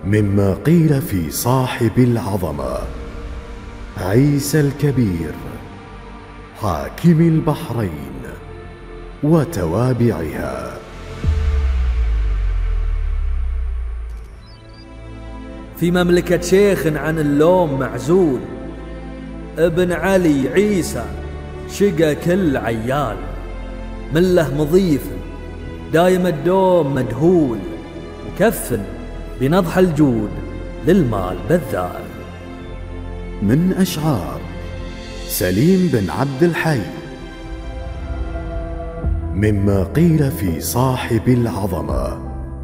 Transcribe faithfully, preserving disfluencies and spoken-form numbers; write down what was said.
مما قيل في صاحب العظمة عيسى الكبير حاكم البحرين وتوابعها. في مملكة شيخ عن اللوم معزول، ابن علي عيسى شقى كل عيال، من له مضيف دايم الدوم مدهول، مكفل بنضح الجود للمال بذال. من أشعار سليم بن عبد الحي. مما قيل في صاحب العظمة